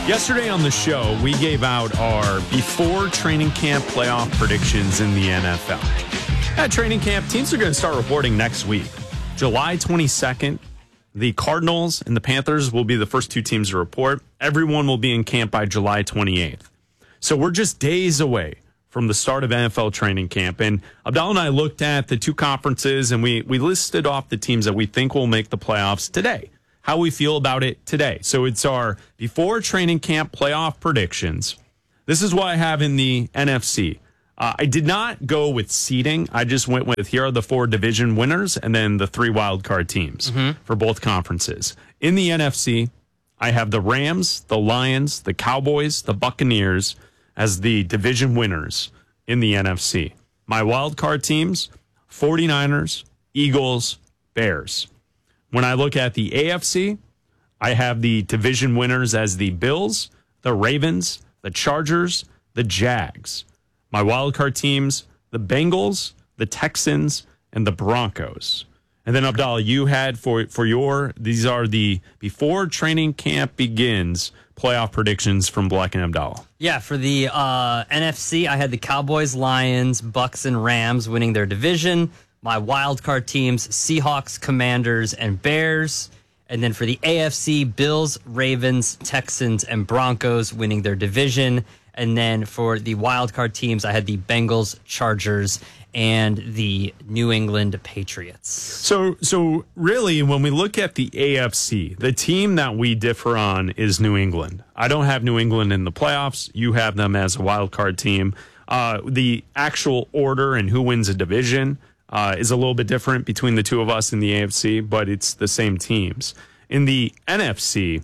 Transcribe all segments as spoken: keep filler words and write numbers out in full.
Yesterday on the show, we gave out our before training camp playoff predictions in the N F L. At training camp, teams are going to start reporting next week. July twenty-second, the Cardinals and the Panthers will be the first two teams to report. Everyone will be in camp by July twenty-eighth. So we're just days away from the start of N F L training camp. And Abdallah and I looked at the two conferences, and we, we listed off the teams that we think will make the playoffs today. How we feel about it today. So it's our before training camp playoff predictions. This is what I have in the N F C. Uh, I did not go with seeding. I just went with here are the four division winners and then the three wild card teams mm-hmm. for both conferences. In the N F C, I have the Rams, the Lions, the Cowboys, the Buccaneers as the division winners in the N F C. My wild card teams, forty-niners, Eagles, Bears. When I look at the A F C, I have the division winners as the Bills, the Ravens, the Chargers, the Jags. My wildcard teams, the Bengals, the Texans, and the Broncos. And then, Abdallah, you had for, for your, these are the before training camp begins playoff predictions from Black and Abdallah. Yeah, for the uh, N F C, I had the Cowboys, Lions, Bucks, and Rams winning their division. My wild card teams, Seahawks, Commanders, and Bears. And then for the A F C, Bills, Ravens, Texans, and Broncos winning their division. And then for the wild card teams, I had the Bengals, Chargers, and the New England Patriots. So, so really, when we look at the A F C, the team that we differ on is New England. I don't have New England in the playoffs. You have them as a wild card team. Uh, the actual order and who wins a division Uh, is a little bit different between the two of us in the A F C, but it's the same teams. In the N F C,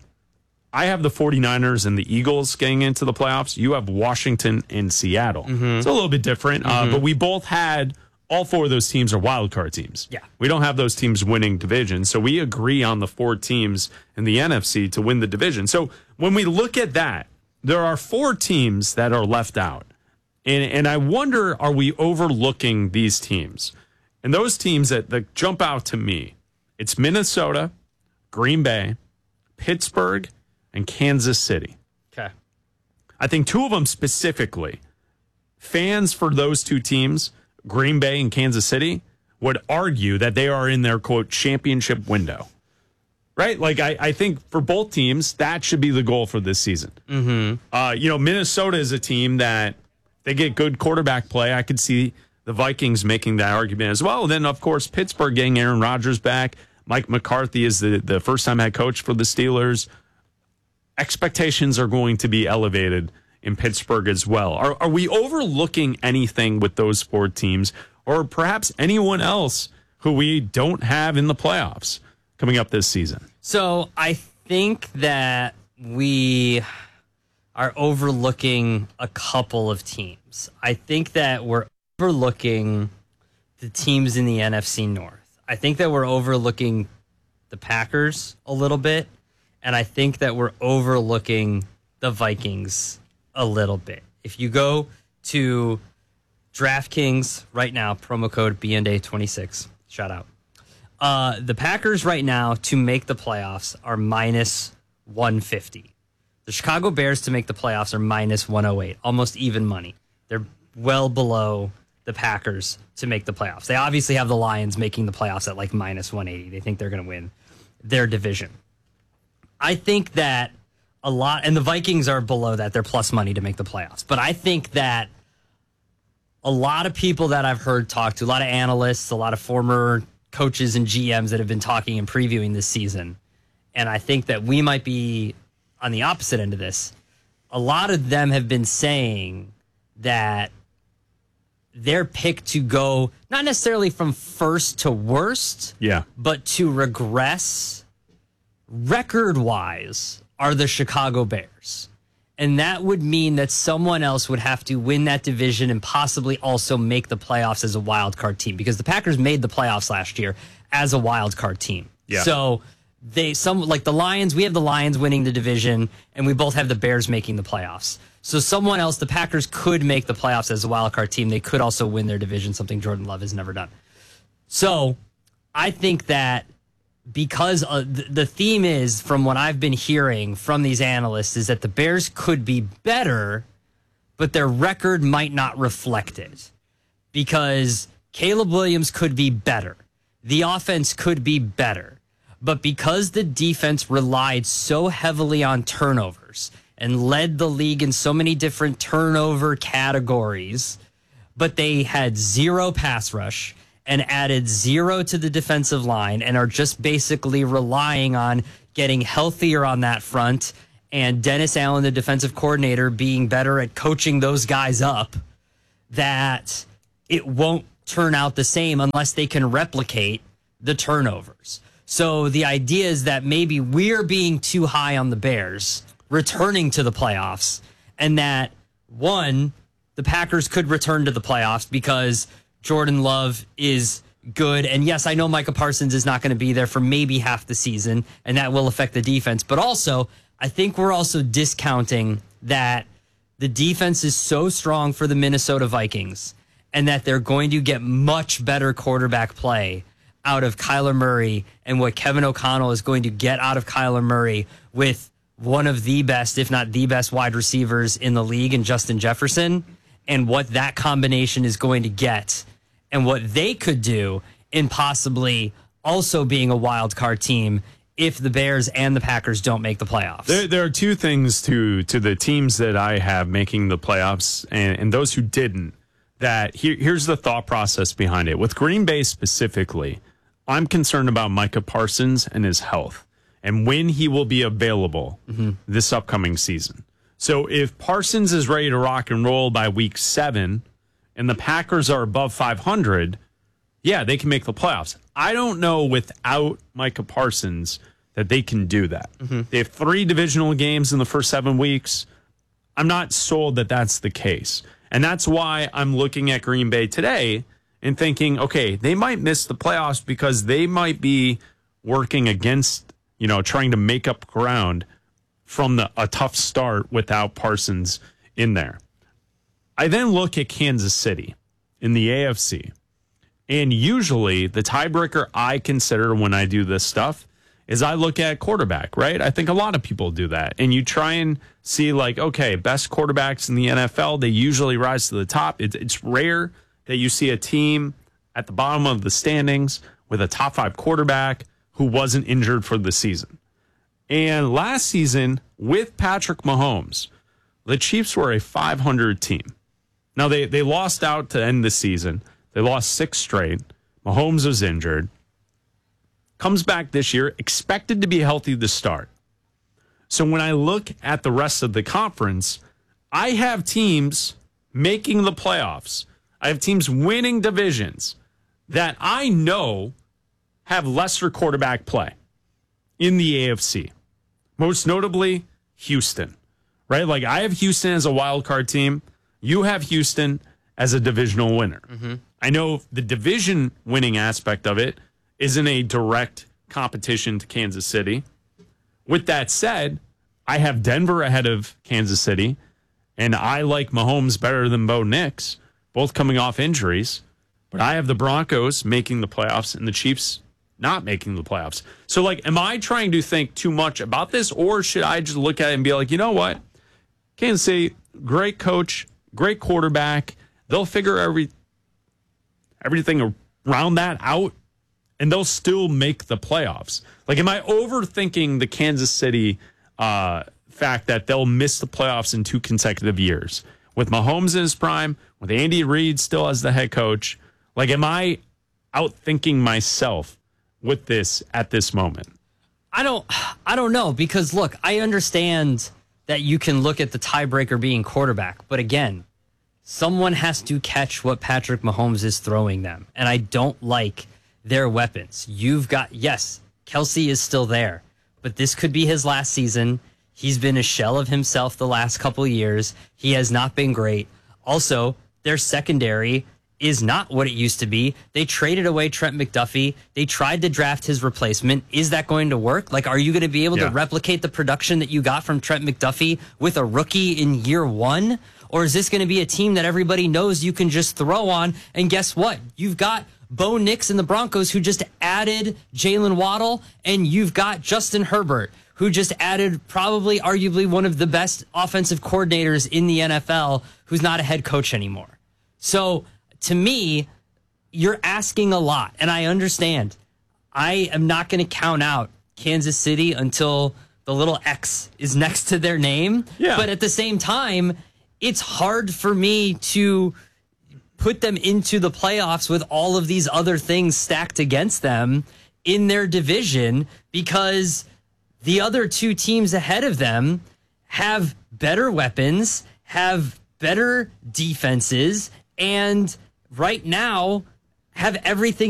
I have the forty-niners and the Eagles getting into the playoffs. You have Washington and Seattle. Mm-hmm. It's a little bit different, mm-hmm. uh, but we both had all four of those teams are wild card teams. Yeah. We don't have those teams winning divisions, so we agree on the four teams in the N F C to win the division. So when we look at that, there are four teams that are left out. And, and I wonder, are we overlooking these teams? And those teams that, that jump out to me, it's Minnesota, Green Bay, Pittsburgh, and Kansas City. Okay. I think two of them specifically, fans for those two teams, Green Bay and Kansas City, would argue that they are in their, quote, championship window. Right? Like, I, I think for both teams, that should be the goal for this season. Mm-hmm. Uh, you know, Minnesota is a team that they get good quarterback play. I could see the Vikings making that argument as well. And then, of course, Pittsburgh getting Aaron Rodgers back. Mike McCarthy is the, the first-time head coach for the Steelers. Expectations are going to be elevated in Pittsburgh as well. Are, are we overlooking anything with those four teams, or perhaps anyone else who we don't have in the playoffs coming up this season? So I think that we are overlooking a couple of teams. I think that we're overlooking the teams in the N F C North. I think that we're overlooking the Packers a little bit, and I think that we're overlooking the Vikings a little bit. If you go to DraftKings right now, promo code B N D A twenty-six, shout out. Uh, the Packers right now to make the playoffs are minus one fifty. The Chicago Bears to make the playoffs are minus one oh eight, almost even money. They're well below the Packers to make the playoffs. They obviously have the Lions making the playoffs at like minus one eighty. They think they're going to win their division. I think that a lot, and the Vikings are below that. They're plus money to make the playoffs. But I think that a lot of people that I've heard talk to, a lot of analysts, a lot of former coaches and G Ms that have been talking and previewing this season, and I think that we might be on the opposite end of this. A lot of them have been saying that their pick to go, not necessarily from first to worst, yeah, but to regress record-wise are the Chicago Bears. And that would mean that someone else would have to win that division and possibly also make the playoffs as a wild card team, because the Packers made the playoffs last year as a wild card team. Yeah. So they some like the Lions, we have the Lions winning the division, and we both have the Bears making the playoffs. So someone else, the Packers could make the playoffs as a wild card team. They could also win their division, something Jordan Love has never done. So I think that because uh, th- the theme is, from what I've been hearing from these analysts, is that the Bears could be better, but their record might not reflect it. Because Caleb Williams could be better. The offense could be better. But because the defense relied so heavily on turnovers and led the league in so many different turnover categories, but they had zero pass rush and added zero to the defensive line and are just basically relying on getting healthier on that front and Dennis Allen, the defensive coordinator, being better at coaching those guys up, that it won't turn out the same unless they can replicate the turnovers. So the idea is that maybe we're being too high on the Bears returning to the playoffs, and that, one, the Packers could return to the playoffs because Jordan Love is good. And yes, I know Micah Parsons is not going to be there for maybe half the season, and that will affect the defense. But also, I think we're also discounting that the defense is so strong for the Minnesota Vikings and that they're going to get much better quarterback play out of Kyler Murray, and what Kevin O'Connell is going to get out of Kyler Murray with one of the best, if not the best, wide receivers in the league in Justin Jefferson, and what that combination is going to get and what they could do in possibly also being a wild card team if the Bears and the Packers don't make the playoffs. There, there are two things to to the teams that I have making the playoffs and, and those who didn't. That here, here's the thought process behind it. With Green Bay specifically, I'm concerned about Micah Parsons and his health and when he will be available mm-hmm. this upcoming season. So if Parsons is ready to rock and roll by week seven and the Packers are above five hundred, yeah, they can make the playoffs. I don't know without Micah Parsons that they can do that. Mm-hmm. They have three divisional games in the first seven weeks. I'm not sold that that's the case. And that's why I'm looking at Green Bay today and thinking, okay, they might miss the playoffs because they might be working against, you know, trying to make up ground from the, a tough start without Parsons in there. I then look at Kansas City in the A F C. And usually the tiebreaker I consider when I do this stuff is I look at quarterback, right? I think a lot of people do that. And you try and see like, okay, best quarterbacks in the N F L, they usually rise to the top. It's, it's rare that you see a team at the bottom of the standings with a top five quarterback who wasn't injured for the season. And last season with Patrick Mahomes, the Chiefs were a five hundred team. Now they, they lost out to end the season. They lost six straight. Mahomes was injured. Comes back this year, expected to be healthy to start. So when I look at the rest of the conference, I have teams making the playoffs. I have teams winning divisions that I know have lesser quarterback play in the A F C. Most notably, Houston, right? Like I have Houston as a wild card team. You have Houston as a divisional winner. Mm-hmm. I know the division winning aspect of it isn't a direct competition to Kansas City. With that said, I have Denver ahead of Kansas City, and I like Mahomes better than Bo Nix, both coming off injuries. But I have the Broncos making the playoffs and the Chiefs not making the playoffs. So, like, am I trying to think too much about this, or should I just look at it and be like, you know what? Kansas City, great coach, great quarterback. They'll figure every everything around that out, and they'll still make the playoffs. Like, am I overthinking the Kansas City uh, fact that they'll miss the playoffs in two consecutive years? With Mahomes in his prime, with Andy Reid still as the head coach, like, am I outthinking myself with this at this moment? I don't, I don't know, because, look, I understand that you can look at the tiebreaker being quarterback, but again, someone has to catch what Patrick Mahomes is throwing them, and I don't like their weapons. You've got, yes, Kelsey is still there, but this could be his last season. He's been a shell of himself the last couple of years. He has not been great. Also, their secondary is not what it used to be. They traded away Trent McDuffie. They tried to draft his replacement. Is that going to work? Like, are you going to be able yeah. to replicate the production that you got from Trent McDuffie with a rookie in year one? Or is this going to be a team that everybody knows you can just throw on? And guess what? You've got Bo Nix and the Broncos, who just added Jalen Waddle, and you've got Justin Herbert, who just added probably arguably one of the best offensive coordinators in the N F L, who's not a head coach anymore. So to me, you're asking a lot, and I understand. I am not going to count out Kansas City until the little X is next to their name. Yeah. But at the same time, it's hard for me to put them into the playoffs with all of these other things stacked against them in their division, because the other two teams ahead of them have better weapons, have better defenses, and right now have everything